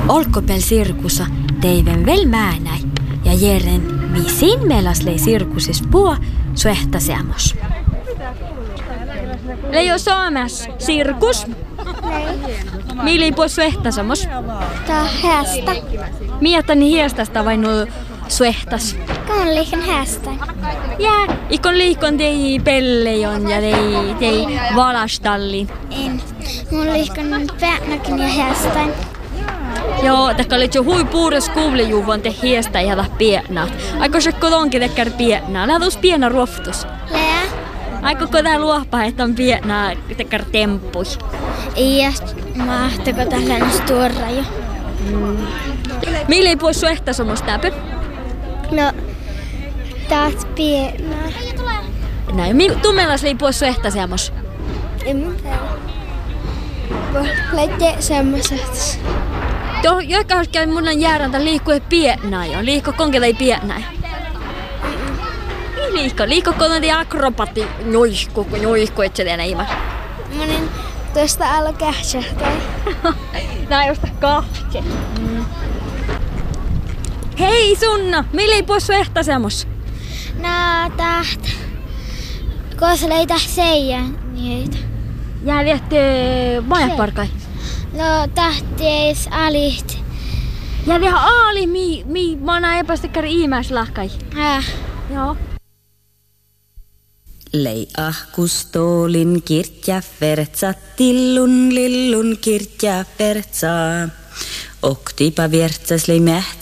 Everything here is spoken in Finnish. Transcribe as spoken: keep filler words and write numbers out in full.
olkopel sirkusa teiven vel määnäi ja jeren visin melaslei sirkusis puo suehtaseamos. Leijo Saamas sirkus. Mili puo suehtasamos. Tää hästä. Mietani hiestasta vai no suehtas. Kun liikan hästä. Ja ikon liikon tei pellejon ja tei, tei valastallin. En. Mun liikan päänäkin ja hästä. Joo, täkka olet jo hui puures kuulijuuvon te hiestä ja piennaat. Aiko se kodonkin tekkär piennaa? Lähdus piena ruoftus. Lää. Aiko kodä luopa, että on piennaa tekkär temppui? Ja mahtako tällainen stuora jo. Mm. Mille ei puhu suehtasomos täpä? No, taas piennaa. Näin, tummelas ei puhu suehtasemos? En mä tiedä. Laitte semmoiset. Tuo joka käy mun on jääräntä liikkuu piennää jo. Liikko konkela ei piennää. Ei liikko. Liikko konkela akrobatti joihku, kun joihku et se tiedä ilman. Monen tuosta alo kähtsähtää. Nää josta kahtse. Mm. Hei Sunna, millä ei puhu suehtasemos? No taht. Koska leitä seijä niitä. Jää viette majaparkai. No tahteis alit. Ja vielä aali, mi, mi, mä näin epästäkkäri iimäislahkai. Äh. Joo. Lei ahkustoolin kirtja vertsa, tillun lillun kirtja vertsa. Oktipa viertsas lei mähtsä.